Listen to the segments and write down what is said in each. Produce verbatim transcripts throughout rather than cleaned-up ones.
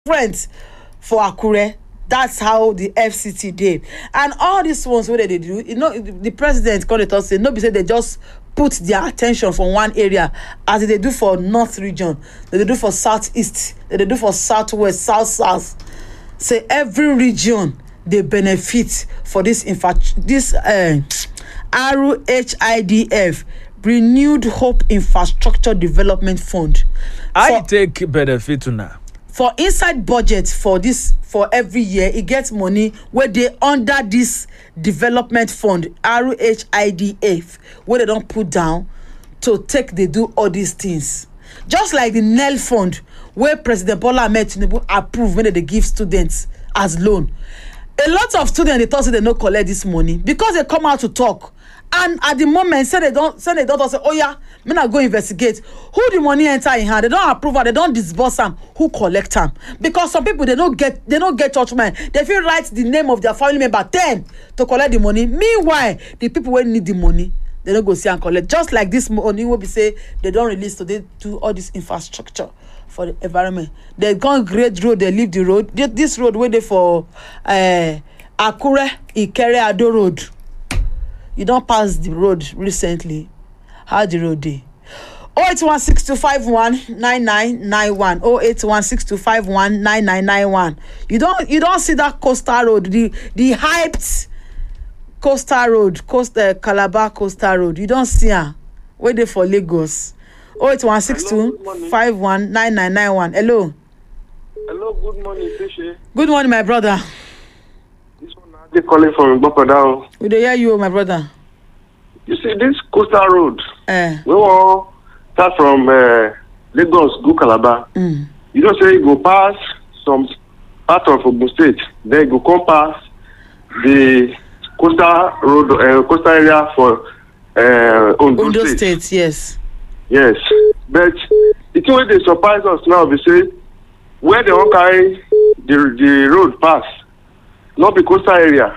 different for Akure. That's how the F C T did. And all these ones wey they do, you know, the president called it us say no be say they just put their attention from one area as they do for north region, they do for southeast, they do for southwest, south south. Say every region they benefit for this infra this uh, R H I D F, Renewed Hope Infrastructure Development Fund. I take benefit now. For inside budget for this for every year, it gets money where they under this development fund R H I D F, where they don't put down to take they do all these things. Just like the N E L fund, where President Bola Ahmed Tinubu approve when they give students as loan. A lot of students they thought say they no collect this money because they come out to talk. And at the moment, say they don't, say they don't say, oh yeah, me not go investigate who the money enter in hand. They don't approve her, they don't disburse them. Who collect them? Because some people they don't get, they don't get judgment. They feel write the name of their family member ten to collect the money. Meanwhile, the people who need the money, they don't go see and collect. Just like this money, will be say they don't release, so they do all this infrastructure for the environment. They gone great road, they leave the road. This road where they for uh, Akure Ikere Ado Road. You don't pass the road recently. How the road day? oh eight one six two five one nine nine nine one oh eight one six two five one nine nine nine one. You don't you don't see that coastal road, the the hyped coastal road, coast uh, Calabar coastal road. You don't see her. Wait there for Lagos. oh eight one six two five one nine nine nine one. Hello. Hello, good morning, Fishy. Good morning, my brother. They calling from Bokodao. We dey hear you, my brother. You see this coastal road. Uh, we want start from uh, Lagos go Calabar. mm. You don't say you go pass some part of Ogun State, then you go come pass the coastal road, uh, coastal area for uh, Ondo, Ondo State. State, yes. Yes, but the thing wey dey surprise us now be say where they wan carry the the road pass. Not the coastal area.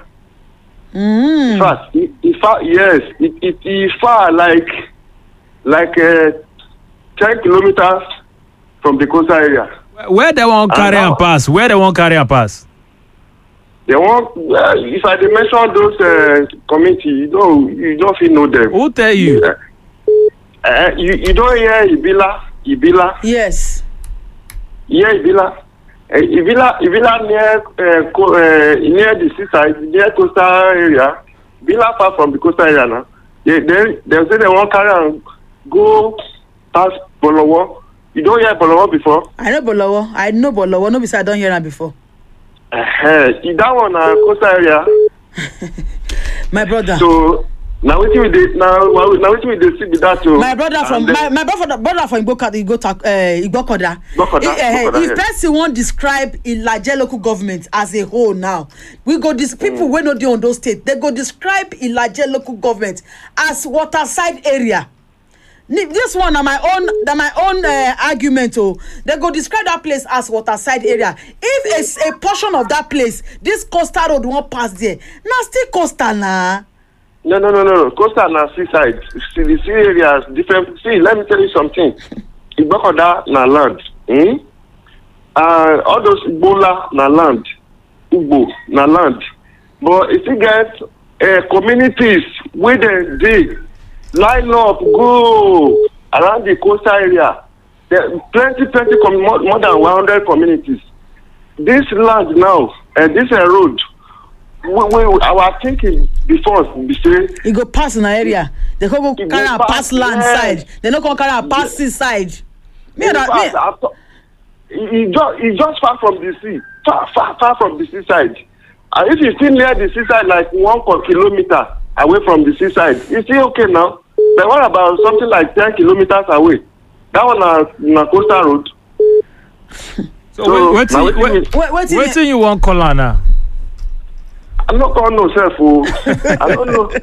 Mm. In fact, it, it far, yes, it, it, it far like like uh, ten kilometers from the coastal area. Where they won't carry and, and pass? Where they won't carry and pass? They want. Well, if I mention those uh, community, you don't you don't feel know them. Who tell you? Uh, uh, you you don't hear Ibila Ibila? Yes. Yeah, Ibila. Uh, Ivila, Ivila near uh, co- uh, near the seaside, near coastal area. Ivila far from the coastal area now. They they they say they want carry and go past Bolowo. You don't hear Bolowo before? I know Bolowo. I know Bolowo. No, besides I don't hear that before. Uh, uh, that one uh, coastal area. My brother. So now wetin we dey now now wetin we dey see be that o. My brother from my, my brother brother from Igbokoda Igbo uh, Igbokoda. Igbokoda. Uh, Igbokoda, if yes. person wan describe Ilaje local government as a whole now, we go dis people mm. wey no dey Ondo State, they go describe Ilaje local government as waterside area. This one na my own na my own uh, argument oh. They go describe that place as waterside area. If a, a portion of that place, this coastal road won't pass there, na still coastal na. No, no, no, no. Coastal na seaside. See, the sea area is different. See, let me tell you something. Igbokoda na land. Hmm? Uh, all those Igbola na land. Ugbo na land. But if you get uh, communities where they dig, line up, go around the coastal area, there plenty, plenty, com- more, more than one hundred communities. This land now, and uh, this uh, road, we, we, our thinking before we say e go pass in an area. They go go carry a pass land yes. side. They no go carry a pass sea side. Me that me. After, it just it just far from the sea, far far far from the seaside. And if you still near the seaside, like one kilometer away from the seaside, it's still okay now. But what about something like ten kilometers away? That one na na coastal road. So, so wait, wait, wait, wait, wait, wait till you want call her now. I'm not calling no self. Oh. I don't know.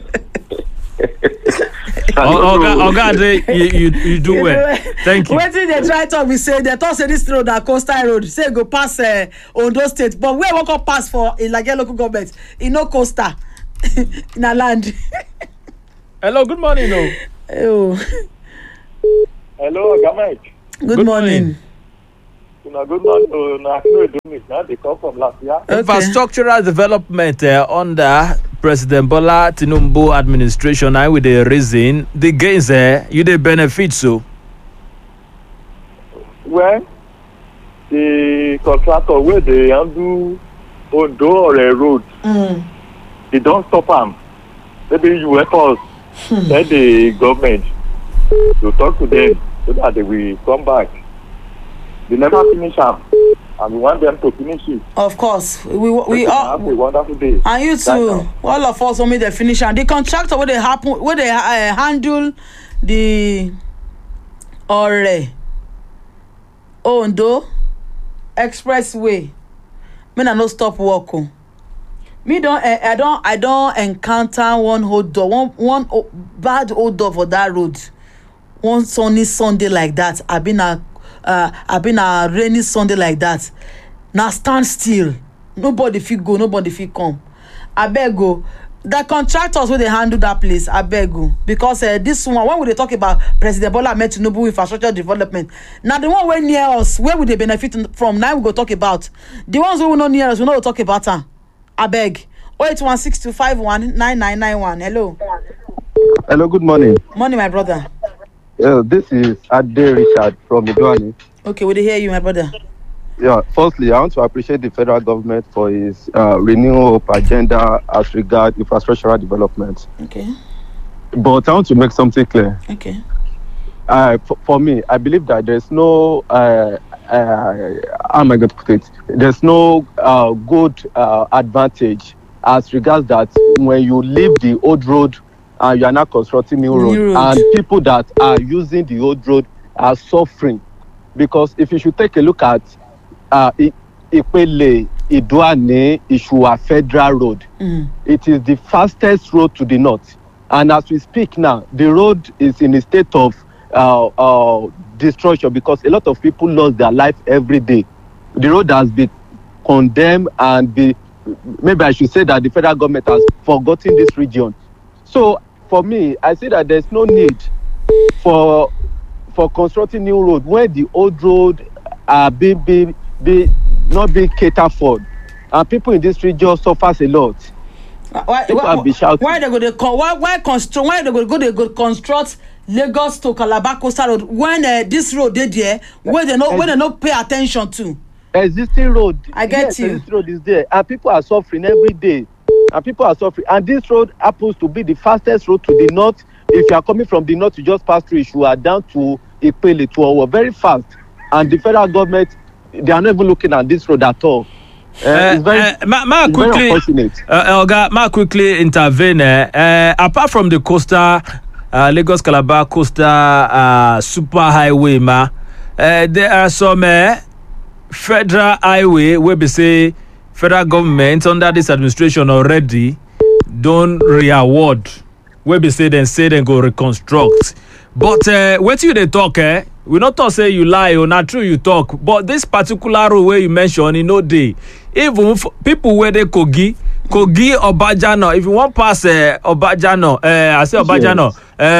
oh, oh, God, you, you, you do well. Thank you. What did they try to we say? They thought say this road na coastal road. Say go pass uh, Ondo State, but where we go pass for Ilaje local government? In no coastal, in a land. Hello, good morning, no. Oh. Hello, Gamai. Good, good morning. morning. Una good man, una no do me. Now they come from last year. Okay. Infrastructural development uh, under President Bola Tinubu administration, I with the reason the gains there, uh, you the benefit so. When the contractor where they handle Ondo or a road, mm. they don't stop them. Maybe you help us, hmm. tell the government to talk to them so that they will come back. They never finish them, and we want them to finish it. Of course, we we all have a wonderful day. And you too, all of us want me to finish. And the contractor where they happen, where they uh, handle the Ore Ondo Expressway. Me na no stop working. Me don't uh, I don't I don't encounter one hold door, one one oh, bad hold door for that road. One sunny Sunday like that. I've been a uh I've been a rainy Sunday like that. Now stand still. Nobody fit go, nobody fit come. I beg go. The contractors where they handle that place, I beg go. Because uh, this one, when we they talk about President Bola Ahmed Tinubu infrastructure development, now the one way near us, where would they benefit from? Now we go talk about the ones who will not near us. We know we'll talk about her. I beg. oh eight one six two five one nine nine nine one. Hello. Hello. Good morning. Morning, my brother. Yeah, this is Ade Richard from Idwani. Okay, we hear you, my brother. Yeah, firstly, I want to appreciate the federal government for its uh, renewal agenda as regards infrastructural development. Okay. But I want to make something clear. Okay. Uh, for, for me, I believe that there's no, uh, uh, how am I going to put it? There's no uh, good uh, advantage as regards that when you leave the old road and you are now constructing new road, new road, and people that are using the old road are suffering. Because if you should take a look at Uh, Ipele Idwani Ishua Federal Road. Mm. It is the fastest road to the north. And as we speak now, the road is in a state of uh, uh, destruction because a lot of people lost their life every day. The road has been condemned and be, maybe I should say that the federal government has forgotten this region. So for me, I see that there's no need for for constructing new road when the old road are being being be not being catered for, and people in this region suffers a lot. Why? Why, why they go to why why construct? Why they go go they go construct Lagos to Calabar Coastal Road when uh, this road they there where they not where they not pay attention to? Existing road. I get yes, you. Existing road is there, and people are suffering every day, and people are suffering. And this road happens to be the fastest road to the north. If you are coming from the north, you just pass through it. You are down to Ipele to Owo very fast, and the federal government. They are not even looking at this road at all. Uh, uh, it's very, uh, ma, ma it's quickly, very unfortunate. Uh, Elga, ma quickly intervene. Uh, apart from the coastal, uh, Lagos Calabar coastal uh, super highway, ma, uh, there are some uh, federal highway where we say federal government under this administration already don't re-award. Where we say then say then go reconstruct. But uh, what you they talk, eh? We not talk say you lie or not true you talk. But this particular road where you mention, you know, they even people where they Kogi, Kogi Obajano. If you want pass uh, Obajano, uh, I say Obajano,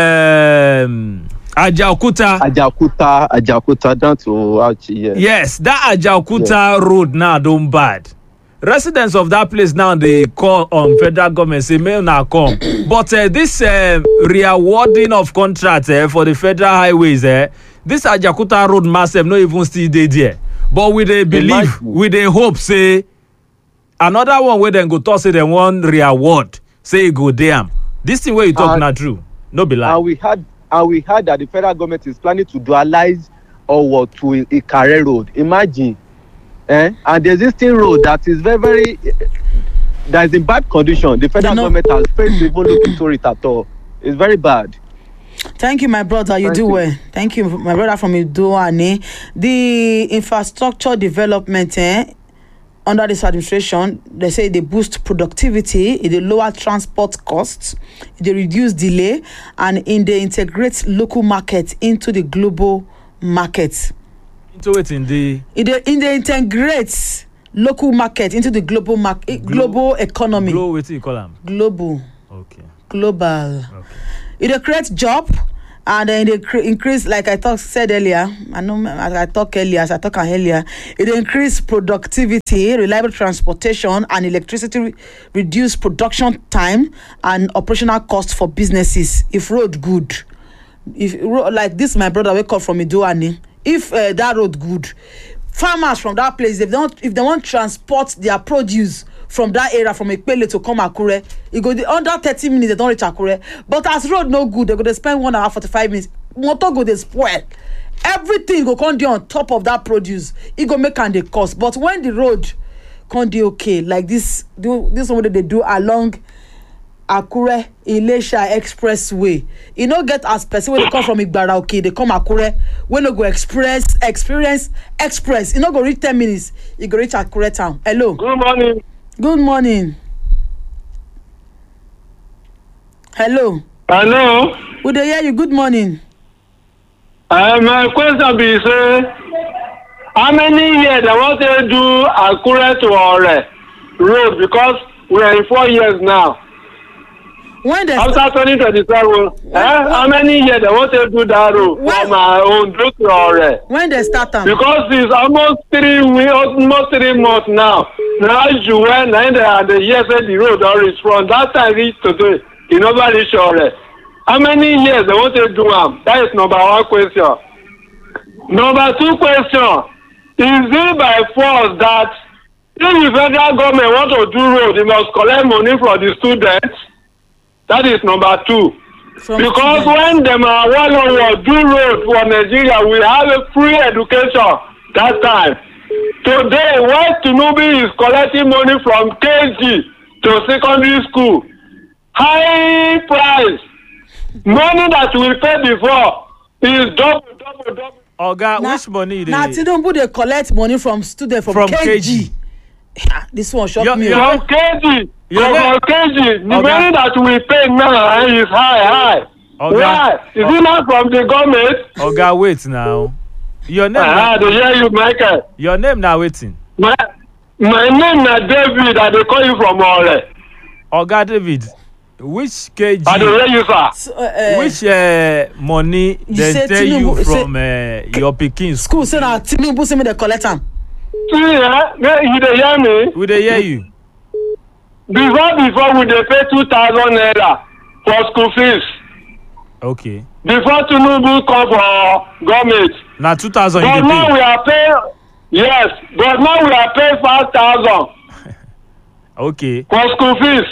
yes. um, Ajaokuta, Ajaokuta, Ajaokuta down to Auchi. Yes. yes, that Ajaokuta yes. road now don't bad. Residents of that place now they call on federal government say may now come, but uh, this uh, re-awarding of contracts uh, for the federal highways, uh, this Ajaokuta road massive no even still dey there. But we they believe, we they hope say another one where then go talk say they want re-award, say it go damn. This thing where you talk not true, no be lie. And we had and we heard that the federal government is planning to dualize or to Ikare road. Imagine. Eh? And the existing road that is very, very, that is in bad condition. The federal no. government has failed to even look into it at all. It's very bad. Thank you, my brother. You Thank do you. well. Thank you, my brother from Idwani. The infrastructure development eh, under this administration, they say they boost productivity, they lower transport costs, they reduce delay, and in they integrate local market into the global market. Into it in the in the in the integrates local market into the global market, Glo- global economy. Global, what do you call them? Global. Okay. Global. Okay. It creates job and then they cre- increase, like I talk said earlier. I know as I talk earlier, as I talk earlier, it increase productivity, reliable transportation, and electricity re- reduce production time and operational cost for businesses. If road good, if road, like this, my brother wake up from Idoani. If uh, that road good, farmers from that place, if they don't, if they want transport their produce from that area, from Ekpele to come Akure, it go the under thirty minutes they don't reach Akure. But as road no good, they go to spend one hour forty-five minutes. Motor go they spoil. Everything go come dey on top of that produce. It go make and they cost. But when the road come dey okay, like this, do this one that they do along Akure Ilesha Expressway, you know get as person when they come from Igbara, okay, they come Akure, when they go express experience express, you know go reach ten minutes, you go reach Akure town. Hello. Good morning. Good morning. Hello. Hello. Would they hear you? Good morning. Uh, my question be say, how many years they want to do Akure to Ore road, because we are in four years now. When they After twenty twenty-seven, eh, how many years they want to do that road When- from our own to Ore? when they start them. Because it's almost three weeks, almost three months now. Now you went and the year said the road don't reach from that time reach today. You never reach Ore. How many years they want to do them? That is number one question. Number two question: is it by force that if the federal government want to do road, they must collect money from the students? That is number two. From Because students. when them are one on do road for Nigeria, we have a free education that time. Today, when Tinubu is collecting money from K G to secondary school, high price, money that we pay before is double, double, double. Oga, Na- which money dey? na Tinubu dey collect money from students from, From K G. K G. Ah, this one shock Your- me. your- oh. From K G, Your from name- K G, the Oga. money that we pay now is high, high. Oga. Why? Is it not from the government? Oga, wait now. Your name, Ah, na, they hear you, Michael. your name now waiting. My my name na David. I dey call you from Ore. Oga David, which K G, I dey hear you, sir. So, uh, uh, which uh, money You they say tell you Tinubu- from uh, your pikin school say na Tinubu say me dey collect am. See, eh? You dey hear me? We dey hear you. Before before we dey pay two thousand naira for school fees. Okay. Before Tinubu come for government. Na two thousand But you dey now pay. we are paying. Yes, but now we are paying five thousand Okay. for school fees.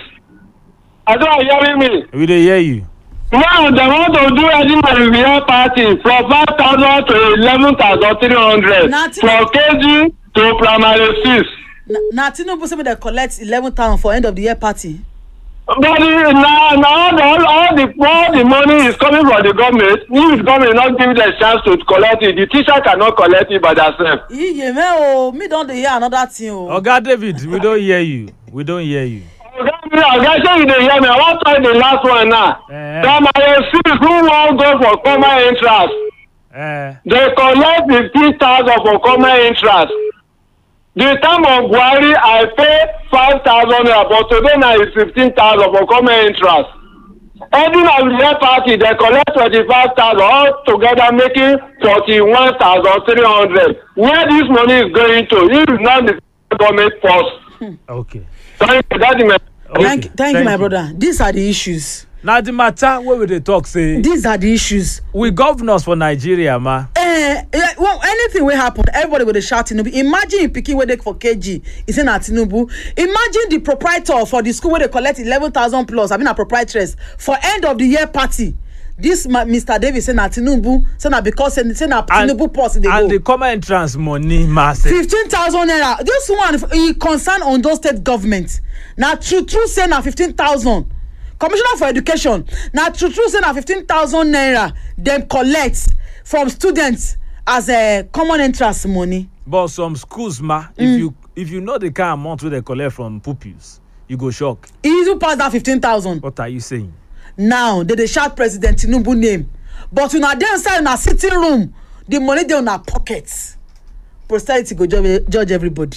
I don't hearing me. We dey hear you. Now they want to do any Nigerian party from five thousand to eleven thousand three hundred Nothing. from K G to primary six. Na, na Tinubu say me dey collect eleven thousand for end of the year party. But the, now, now all, all the all the money is coming from the government. If the government not give the chance to collect it, the teacher cannot collect it by themselves. Iye me o, me don dey hear another thing o. Oga David, we don't hear you. We don't hear you. Oga, oga, say you dey hear me. I wan try the last one now. Eh. Primary six who wan go for common entrance, Uh, they collect fifteen thousand for common entrance. The time of Buhari, I pay five thousand naira, but today now is fifteen thousand for common entrance. Ending of the year party, they collect twenty-five thousand, all together making forty-one thousand three hundred. Where this money is going to, if it's not the government purse. okay. Thank you, that's my. Okay. Thank, thank you, my brother. These are the issues. Na the matter wey we dey talk say These are the issues. we governors for Nigeria, ma. Eh, eh, well, anything will happen. Everybody will dey shout Tinubu. Imagine if pikin wey dey for K G is say na Tinubu. Imagine the proprietor for the school where they collect eleven thousand plus. I mean, a proprietress for end of the year party. This ma- Mister Davis say na Tinubu. Say na because say, say na Tinubu purse dey And go. the common entrance money, ma. say- fifteen thousand naira. This one e concern Ondo state government. Na true true say na fifteen thousand. Commissioner for education na true true say na fifteen thousand naira dem collect from students as a common entrance money. But some schools, ma, if you if you know the kind of amount wey they collect from pupils, you go shock. E easy pass that fifteen thousand. What are you saying? Now they dey shout President Tinubu name, but una dey inside una sitting room, the money dey una pocket. Posterity go judge, judge everybody.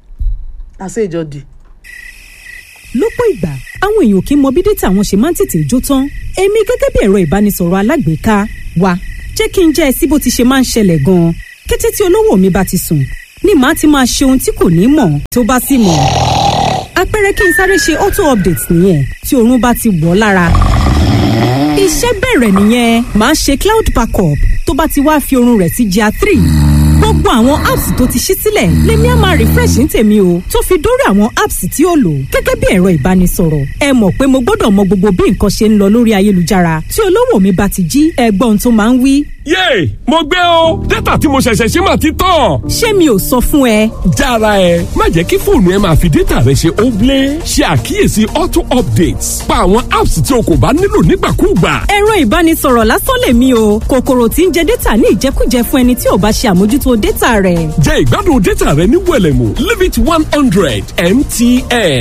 Na so e just dey. lọ́pọ̀ ìgbà àwọn èèyàn kì í mọ bí dátà wọn ṣe máa ń tètè jó tán èmi gẹ́gẹ́ bí ẹ̀rọ ìbánisọ̀rọ̀ alágbèéká wá jẹ́ kí n jẹ́ ẹ sí bó ti ṣe máa ń ṣẹlẹ̀ gan-an kété tí olówó mi bá ti sùn ni màá ti máa ṣe ohun tí kò ní mọ̀ tó bá sì mọ̀ àpẹẹrẹ kí n sáré ṣe auto update nìyẹn tí oorun bá ti wọ̀ lára iṣẹ́ bẹ̀rẹ̀ nìyẹn màá ṣe cloud backup tó bá ti wá fi oorun rẹ̀ sí jà three gbogbo àwọn apps tó ti ṣí sílẹ̀ lèmi á máa refresh ní tèmi o tó fi dórí àwọn apps tí ó lò gẹ́gẹ́ bí ẹ̀rọ ìbánisọ̀rọ̀ ẹ mọ̀ pé mo gbọ́dọ̀ mọ gbogbo bí nǹkan ṣe ń lọ lórí ayélujára tí olówó mi bá ti jí ẹgbọ́n tó máa ń wí. yéè mo gbé o dátà tí mo ṣẹ̀ṣẹ̀ ṣe máa ti tán. ṣé mi ò sọ fún ẹ. jára ẹ má jẹ́ kí fóònù ẹ máa fi dátà rẹ ṣe óblé ṣe àkíyèsí auto updates pa àwọn apps tí o kò bá nílò nígbàkúùgbà. ẹ̀rọ ìbánisọ̀rọ̀ lásán lèmi o kòkòrò tí ń jẹ dátà ní ìjẹkújẹ fún ẹni tí ò bá ṣe àmójútó dátà rẹ̀. jẹ́ ìgbádùn dátà rẹ ní wẹ̀lẹ̀mú limit one hundred M T N.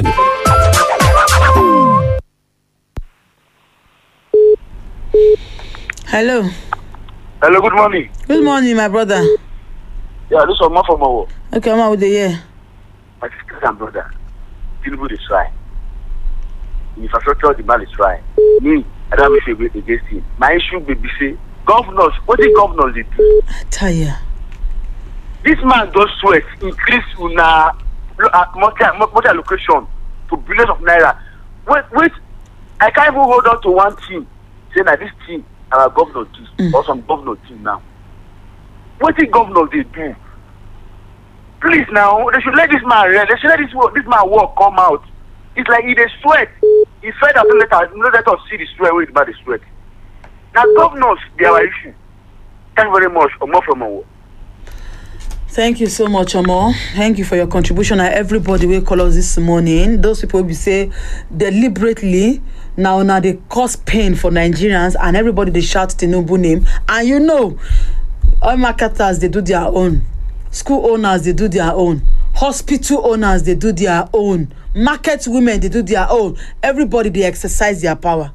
Hello. Hello, good morning. Good morning, my brother. Yeah, this is Omar from Owo. Okay, Omar, with the year. My sister and brother, Tinubu is trying. In infrastructure, the man is trying. Me, I don't have a against him. My issue will be say, governors, what the governors they do? Tire. This man does sweat, increase una multi multi allocation to billions of naira. Wait, wait, I can't even hold on to one team. Say that this team, our governor do, mm. or some governor team now. What the governor they do? Please now, they should let this man rest. They should let this this man work come out. It's like he dey sweat. He fed up let us let us see the sweat where the sweat. Now governors, they are our issue. Thank you very much. Omar from Owo. Thank you so much, Omo. Thank you for your contribution. And everybody will call us this morning. Those people will say deliberately now now they cause pain for Nigerians, and everybody they shout Tinubu name. And you know, all marketers they do their own, school owners they do their own, hospital owners they do their own, market women they do their own. Everybody they exercise their power.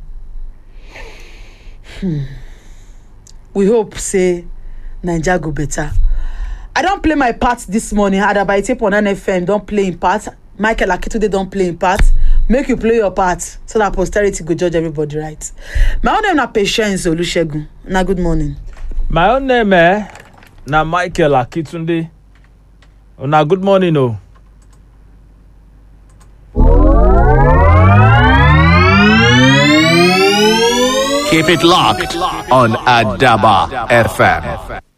Hmm. We hope say Nigeria go better. I don't play my part this morning. Adabaite on N F M don't play in part. Michael Akitude don't play in part. Make you play your part so that posterity go judge everybody right. My own name na Patience Olusegun. Na good morning. My own name eh, na Michael Akitunde. Na good morning oh. Keep it locked on Adaba F M.